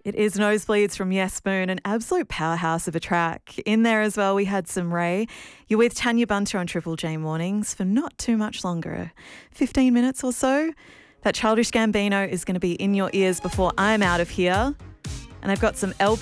It is Nosebleeds from Yes Moon, an absolute powerhouse of a track. In there as well, we had some Ray. You're with Tanya Bunter on Triple J Mornings for not too much longer, 15 minutes or so. That Childish Gambino is going to be in your ears before I'm out of here. And I've got some